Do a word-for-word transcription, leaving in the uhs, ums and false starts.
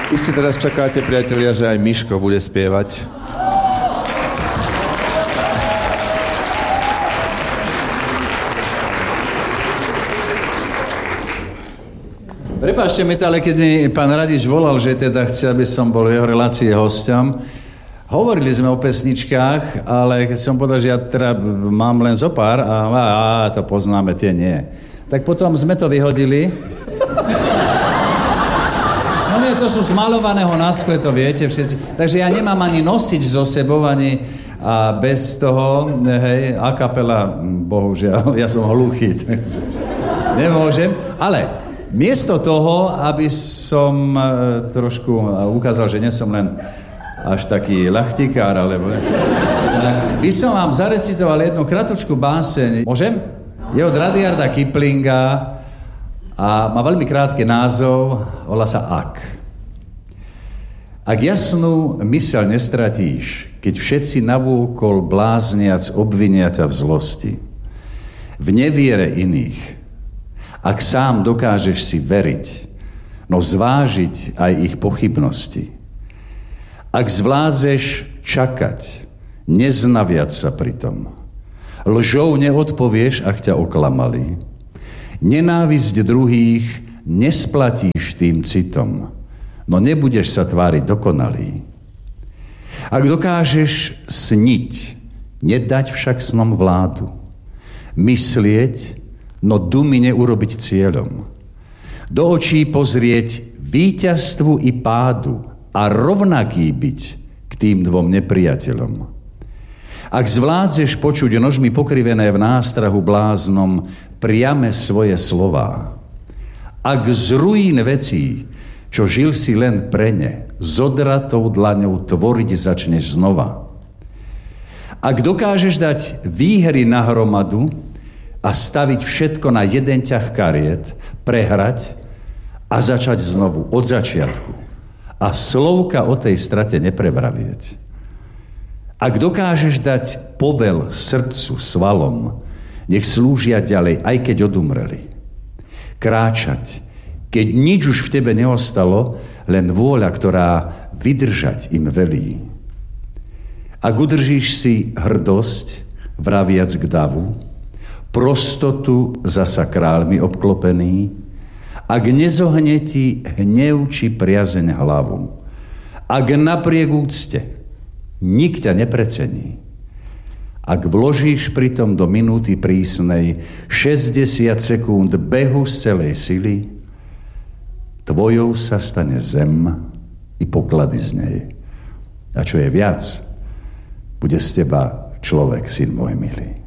Vy si teraz čakáte, priatelia, že aj Miško bude spievať. Prepáčte mi to, ale keď mi pán Radič volal, že teda chce, aby som bol v jeho relácii hosťom, hovorili sme o pesničkách, ale keď som povedal, že ja teda mám len zo pár a, a to poznáme, tie nie. Tak potom sme to vyhodili. No nie, to sú z malovaného na skle, to viete všetci. Takže ja nemám ani nosič so sebou, ani a bez toho, hej, a kapela, bohužiaľ, ja som hluchý. Nemôžem, ale miesto toho, aby som trošku ukázal, že nie som len až taký ľachtikár, alebo... by som vám zarecitoval jednu kratučku báseň. Môžem? Je od Rudyarda Kiplinga a má veľmi krátky názov, volá sa Ak. Ak jasnú myseľ nestratíš, keď všetci navúkol blázniac obvinia ťa v zlosti, v neviere iných, ak sám dokážeš si veriť, no zvážiť aj ich pochybnosti, ak zvládzeš čakať, neznaviať sa pritom, lžou neodpovieš, ak ťa oklamali, nenávisť druhých nesplatíš tým citom, no nebudeš sa tváriť dokonalý. Ak dokážeš sniť, nedať však snom vládu, myslieť, no dumy neurobiť cieľom, do očí pozrieť víťazstvu i pádu, a rovnaký byť k tým dvom nepriateľom. Ak zvládzeš počuť nožmi pokrivené v nástrahu bláznom priame svoje slová, ak z ruín vecí, čo žil si len pre ne, zodratou dlaňou tvoriť začneš znova. Ak dokážeš dať výhry na hromadu a staviť všetko na jeden ťah kariet, prehrať a začať znovu od začiatku, a slovka o tej strate neprevravieť. Ak dokážeš dať povel srdcu svalom, nech slúžia ďalej, aj keď odumreli. Kráčať, keď nič už v tebe neostalo, len vôľa, ktorá vydržať im velí. Ak udržíš si hrdosť, vraviac k davu, prostotu zasa kráľmi obklopený, ak nezohne ti hnev či priazeň hlavu, ak napriek úcte nik ťa neprecení, ak vložíš pritom do minúty prísnej šesťdesiat sekúnd behu z celej sily, tvojou sa stane zem i poklady z nej. A čo je viac, bude z teba človek, syn môj milý.